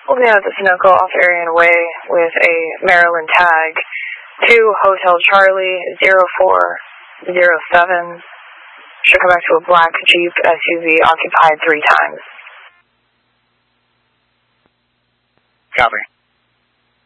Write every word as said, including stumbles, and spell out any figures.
Holding out the Sunoco off Arian Way with a Maryland tag to Hotel Charlie zero four zero seven. Should come back to a black Jeep S U V occupied three times. Copy.